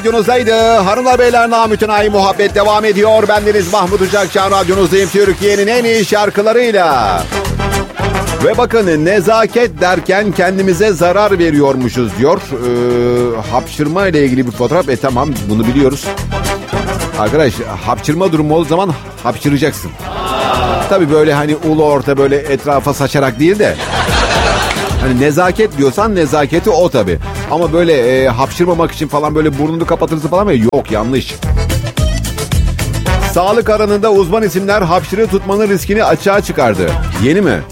Radyonuzdaydı. Hanımlar beyler, namütenayi muhabbet devam ediyor. Bendeniz Mahmut Uçakçı, radyonuzdayım Türkiye'nin en iyi şarkılarıyla. Ve bakın, nezaket derken kendimize zarar veriyormuşuz diyor. Hapşırma ile ilgili bir fotoğraf. Tamam, bunu biliyoruz. Arkadaş, hapşırma durumu olduğu zaman hapşıracaksın. Tabii böyle hani ulu orta böyle etrafa saçarak değil de. Hani nezaket diyorsan nezaketi o tabii. Ama böyle hapşırmamak için falan böyle burnunu kapatırsın falan mı? Yok, yanlış. Sağlık alanında uzman isimler hapşırığı tutmanın riskini açığa çıkardı. Yeni mi?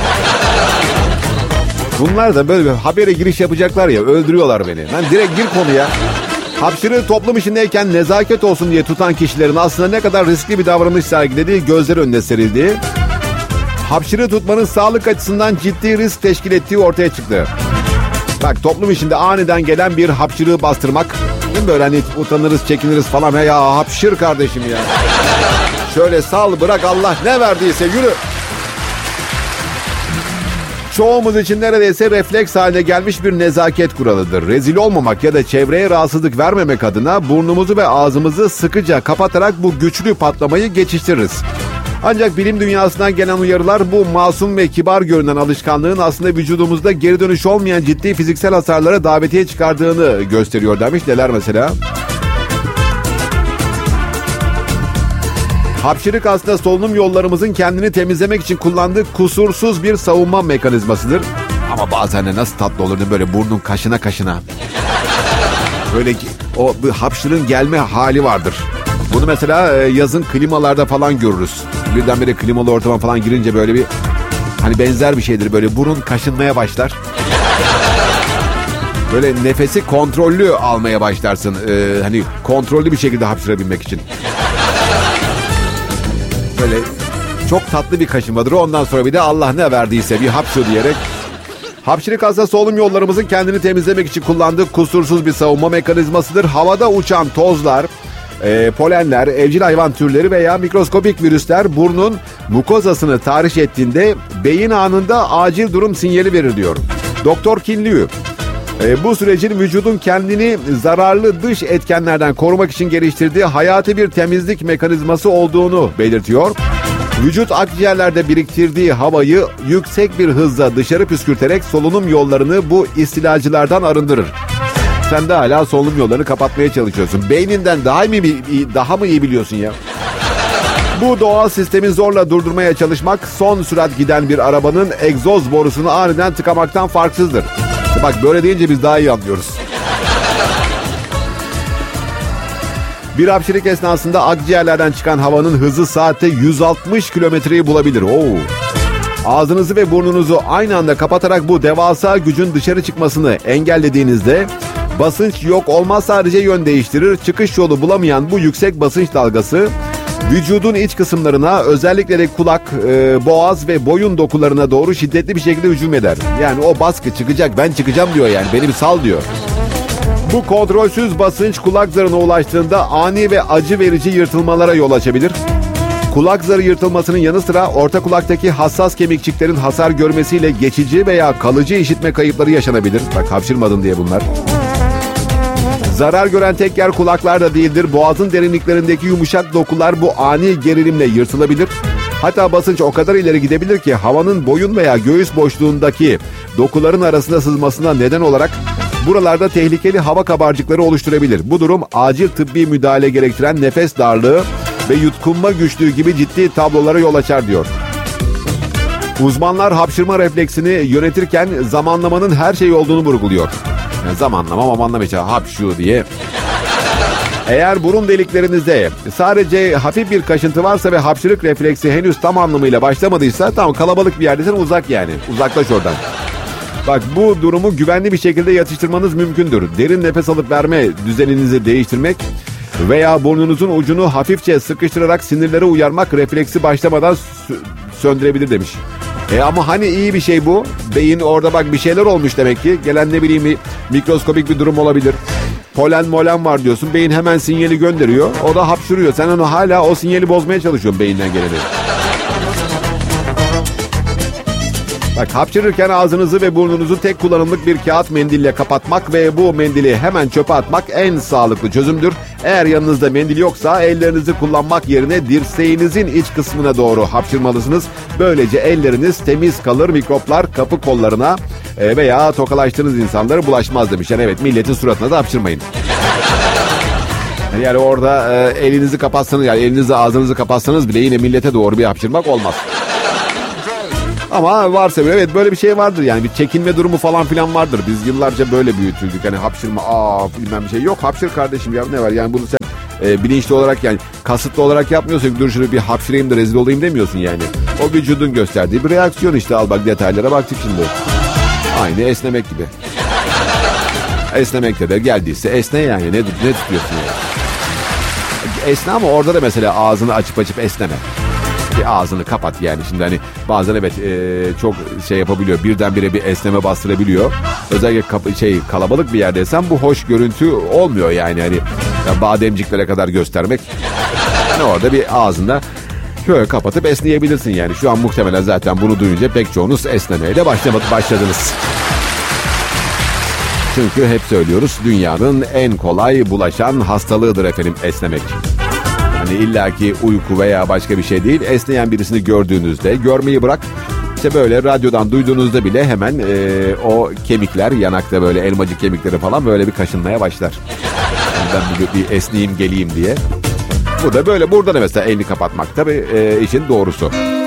Bunlar da böyle bir habere giriş yapacaklar ya, öldürüyorlar beni. Ben direkt gir konuya. Hapşırığı toplum içindeyken nezaket olsun diye tutan kişilerin aslında ne kadar riskli bir davranış sergilediği gözler önüne serildi. Hapşırığı tutmanın sağlık açısından ciddi risk teşkil ettiği ortaya çıktı. Bak, toplum içinde aniden gelen bir hapşırığı bastırmak. Değil mi böyle, hani utanırız, çekiniriz falan. Ya hapşır kardeşim ya. Şöyle sal, bırak, Allah ne verdiyse, yürü. Çoğumuz için neredeyse refleks haline gelmiş bir nezaket kuralıdır. Rezil olmamak ya da çevreye rahatsızlık vermemek adına burnumuzu ve ağzımızı sıkıca kapatarak bu güçlü patlamayı geçiştiririz. Ancak bilim dünyasından gelen uyarılar bu masum ve kibar görünen alışkanlığın aslında vücudumuzda geri dönüş olmayan ciddi fiziksel hasarlara davetiye çıkardığını gösteriyor demiş. Neler mesela? Hapşırık aslında solunum yollarımızın kendini temizlemek için kullandığı kusursuz bir savunma mekanizmasıdır. Ama bazen de nasıl tatlı olur böyle burnun kaşına. Böyle o hapşırığın gelme hali vardır. Bunu mesela yazın klimalarda falan görürüz. Birdenbire klimalı ortama falan girince böyle bir hani benzer bir şeydir. Böyle burun kaşınmaya başlar. Böyle nefesi kontrollü almaya başlarsın. Hani kontrollü bir şekilde hapşırabilmek için. Böyle çok tatlı bir kaşınmadır. Ondan sonra bir de Allah ne verdiyse bir hapşır diyerek. Hapşırık aslında solunum yollarımızın kendini temizlemek için kullandığı kusursuz bir savunma mekanizmasıdır. Havada uçan tozlar, polenler, evcil hayvan türleri veya mikroskopik virüsler burnun mukozasını tahriş ettiğinde beyin anında acil durum sinyali verir diyor. Doktor Kinliu bu sürecin vücudun kendini zararlı dış etkenlerden korumak için geliştirdiği hayati bir temizlik mekanizması olduğunu belirtiyor. Vücut akciğerlerde biriktirdiği havayı yüksek bir hızla dışarı püskürterek solunum yollarını bu istilacılardan arındırır. Sen de hala solunum yollarını kapatmaya çalışıyorsun. Beyninden daha mı iyi biliyorsun ya? Bu doğal sistemi zorla durdurmaya çalışmak son sürat giden bir arabanın egzoz borusunu aniden tıkamaktan farksızdır. Bak, böyle deyince biz daha iyi anlıyoruz. Bir hapşırık esnasında akciğerlerden çıkan havanın hızı saatte 160 kilometreyi bulabilir. Ağzınızı ve burnunuzu aynı anda kapatarak bu devasa gücün dışarı çıkmasını engellediğinizde basınç yok olmaz, sadece yön değiştirir. Çıkış yolu bulamayan bu yüksek basınç dalgası vücudun iç kısımlarına, özellikle de kulak, boğaz ve boyun dokularına doğru şiddetli bir şekilde hücum eder. Yani o baskı çıkacak, ben çıkacağım diyor, yani beni bir sal diyor. Bu kontrolsüz basınç kulak zarına ulaştığında ani ve acı verici yırtılmalara yol açabilir. Kulak zarı yırtılmasının yanı sıra orta kulaktaki hassas kemikçiklerin hasar görmesiyle geçici veya kalıcı işitme kayıpları yaşanabilir. Bak, hapşırmadın diye bunlar. Zarar gören tek yer kulaklar da değildir. Boğazın derinliklerindeki yumuşak dokular bu ani gerilimle yırtılabilir. Hatta basınç o kadar ileri gidebilir ki havanın boyun veya göğüs boşluğundaki dokuların arasına sızmasına neden olarak buralarda tehlikeli hava kabarcıkları oluşturabilir. Bu durum acil tıbbi müdahale gerektiren nefes darlığı ve yutkunma güçlüğü gibi ciddi tablolara yol açar diyor. Uzmanlar hapşırma refleksini yönetirken zamanlamanın her şey olduğunu vurguluyor. Yani zamanlama hapşu diye. Eğer burun deliklerinizde sadece hafif bir kaşıntı varsa ve hapşırık refleksi henüz tam anlamıyla başlamadıysa, tamam, kalabalık bir yerdeysen uzaklaş oradan. Bak, bu durumu güvenli bir şekilde yatıştırmanız mümkündür. Derin nefes alıp verme düzeninizi değiştirmek veya burnunuzun ucunu hafifçe sıkıştırarak sinirleri uyarmak refleksi başlamadan söndürebilir demiş. Ama hani iyi bir şey bu. Beyin orada bak bir şeyler olmuş demek ki. Gelen ne bileyim mikroskopik bir durum olabilir. Polen var diyorsun. Beyin hemen sinyali gönderiyor. O da hapşırıyor. Sen onu hala o sinyali bozmaya çalışıyorsun beyinden geleni. Bak, hapşırırken ağzınızı ve burnunuzu tek kullanımlık bir kağıt mendille kapatmak ve bu mendili hemen çöpe atmak en sağlıklı çözümdür. Eğer yanınızda mendil yoksa ellerinizi kullanmak yerine dirseğinizin iç kısmına doğru hapşırmalısınız. Böylece elleriniz temiz kalır, mikroplar kapı kollarına veya tokalaştığınız insanlara bulaşmaz demiş. Yani evet, milletin suratına da hapşırmayın. Yani orada elinizi kapatsanız, yani elinizle ağzınızı kapatsanız bile yine millete doğru bir hapşırmak olmaz. Ama varsa böyle, evet, böyle bir şey vardır yani, bir çekinme durumu falan filan vardır. Biz yıllarca böyle büyütüldük. Hani hapşırma, bilmem bir şey yok, hapşır kardeşim ya, ne var yani, bunu sen bilinçli olarak, yani kasıtlı olarak yapmıyorsun. Dur şunu bir hapşırayım da rezil olayım demiyorsun yani. O vücudun gösterdiği bir reaksiyon işte. Al bak, detaylara baktık şimdi. Aynı esnemek gibi. Esnemekte de geldiyse esne yani, ne tutuyorsun yani. Esne, ama orada da mesela ağzını açıp esneme. Bir ağzını kapat yani. Şimdi hani bazen evet çok şey yapabiliyor, birdenbire bir esneme bastırabiliyor. Özellikle kalabalık bir yerdeysen bu hoş görüntü olmuyor yani. Hani bademciklere kadar göstermek. Yani orada bir ağzında şöyle kapatıp esneyebilirsin yani. Şu an muhtemelen zaten bunu duyunca pek çoğunuz esnemeye de başladınız. Çünkü hep söylüyoruz, dünyanın en kolay bulaşan hastalığıdır efendim esnemek. Hani illaki uyku veya başka bir şey değil. Esneyen birisini gördüğünüzde, görmeyi bırak, İşte böyle radyodan duyduğunuzda bile hemen o kemikler, yanakta böyle elmacık kemikleri falan böyle bir kaşınmaya başlar. Ben bir esneyeyim geleyim diye. Bu da böyle, burada da mesela elini kapatmak tabii işin doğrusu.